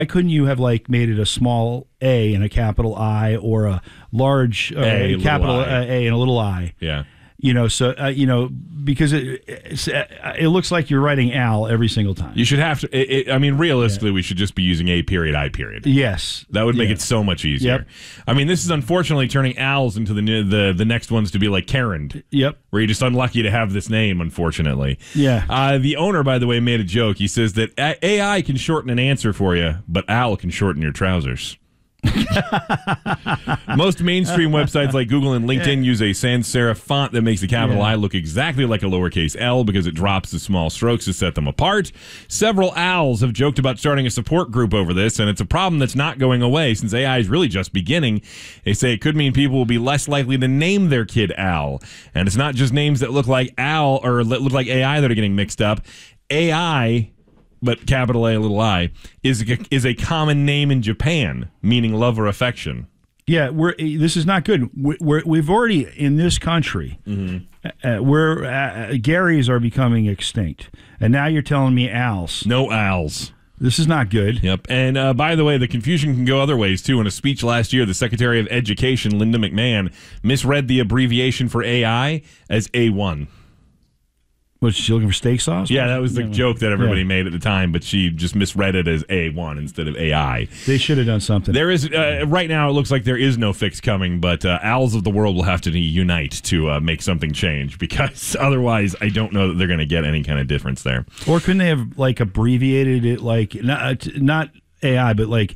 couldn't you have like made it a small A and a capital I, or a large capital A and a little I? Yeah. So because it looks like you're writing Al every single time. You should have to. Realistically, we should just be using A period, I period. Yes, that would make it so much easier. Yep. This is unfortunately turning Al's into the next ones to be like Karen. Yep. Where you're just unlucky to have this name, unfortunately. Yeah. The owner, by the way, made a joke. He says that AI can shorten an answer for you, but Al can shorten your trousers. Most mainstream websites like Google and LinkedIn use a sans serif font that makes the capital I look exactly like a lowercase L because it drops the small strokes to set them apart. Several Als have joked about starting a support group over this, and it's a problem that's not going away since AI is really just beginning. They say it could mean people will be less likely to name their kid Al, and it's not just names that look like Al or look like AI that are getting mixed up. AI, but capital A, little I, is a common name in Japan, meaning love or affection. Yeah, this is not good. We've already, in this country, Garys are becoming extinct. And now you're telling me Als. No Als. This is not good. Yep. And by the way, the confusion can go other ways, too. In a speech last year, the Secretary of Education, Linda McMahon, misread the abbreviation for AI as A1. Was she looking for steak sauce? Yeah, that was the joke that everybody made at the time, but she just misread it as A1 instead of AI. They should have done something. There is, right now, it looks like there is no fix coming, but Als of the world will have to unite to make something change, because otherwise I don't know that they're going to get any kind of difference there. Or couldn't they have, like, abbreviated it, like, not AI, but, like,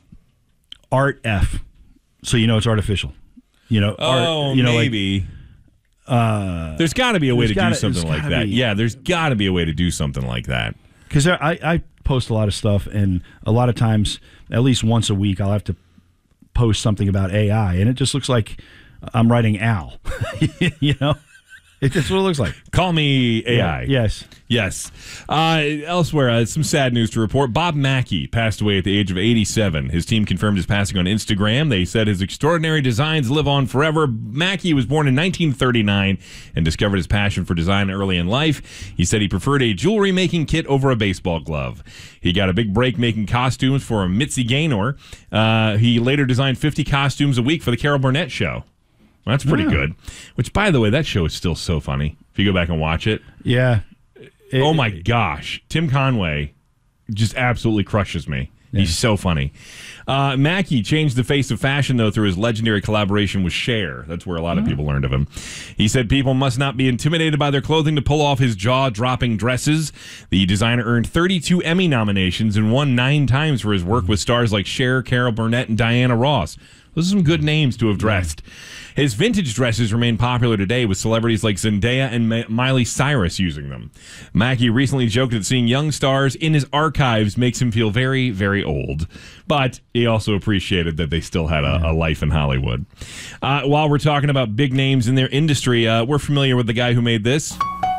Art F, so you know it's artificial. Maybe. There's got to be a way to do something like that. Yeah, there's got to be a way to do something like that. Because I post a lot of stuff, and a lot of times, at least once a week, I'll have to post something about AI, and it just looks like I'm writing Al. That's what it looks like. Call me AI. Yeah, yes. Elsewhere, some sad news to report. Bob Mackie passed away at the age of 87. His team confirmed his passing on Instagram. They said his extraordinary designs live on forever. Mackie was born in 1939 and discovered his passion for design early in life. He said he preferred a jewelry-making kit over a baseball glove. He got a big break making costumes for Mitzi Gaynor. He later designed 50 costumes a week for the Carol Burnett Show. Well, that's pretty good. Which, by the way, that show is still so funny. If you go back and watch it. Yeah. Oh, my gosh. Tim Conway just absolutely crushes me. Yeah. He's so funny. Mackie changed the face of fashion, though, through his legendary collaboration with Cher. That's where a lot of people learned of him. He said people must not be intimidated by their clothing to pull off his jaw-dropping dresses. The designer earned 32 Emmy nominations and won 9 times for his work with stars like Cher, Carol Burnett, and Diana Ross. Those are some good names to have dressed. His vintage dresses remain popular today, with celebrities like Zendaya and Miley Cyrus using them. Mackie recently joked that seeing young stars in his archives makes him feel very, very old. But he also appreciated that they still had a life in Hollywood. While we're talking about big names in their industry, we're familiar with the guy who made this.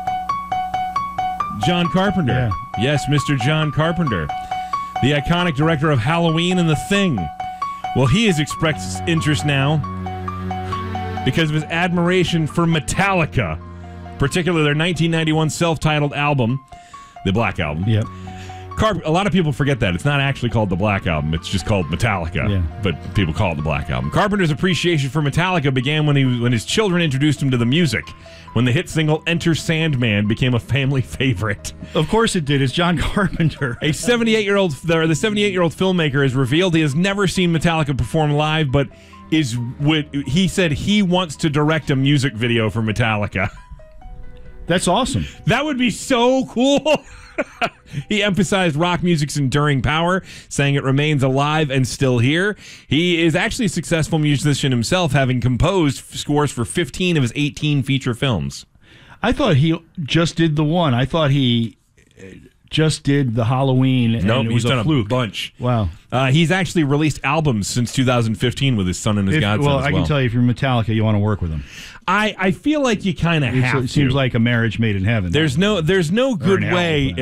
John Carpenter. Yeah. Yes, Mr. John Carpenter. The iconic director of Halloween and The Thing. Well, he has expressed interest now because of his admiration for Metallica, particularly their 1991 self-titled album, the Black Album. Yep. A lot of people forget that. It's not actually called the Black Album. It's just called Metallica, but people call it the Black Album. Carpenter's appreciation for Metallica began when his children introduced him to the music, when the hit single Enter Sandman became a family favorite. Of course it did. It's John Carpenter. The 78-year-old filmmaker has revealed he has never seen Metallica perform live, but he said he wants to direct a music video for Metallica. That's awesome. That would be so cool. He emphasized rock music's enduring power, saying it remains alive and still here. He is actually a successful musician himself, having composed scores for 15 of his 18 feature films. I thought he just did the one. I thought he just did the Halloween, and it was he's done a fluke. A bunch. Wow. He's actually released albums since 2015 with his son and his godson as well. I can tell you, if you're Metallica, you want to work with him. I feel like you kind of have to. It seems like a marriage made in heaven. There's no good way.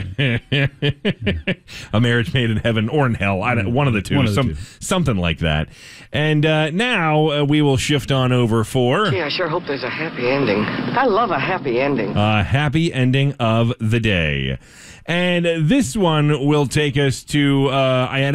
A marriage made in heaven or in hell. One of the two. Something like that. And now we will shift on over for... Gee, I sure hope there's a happy ending. I love a happy ending. Happy ending of the day. And this one will take us to I had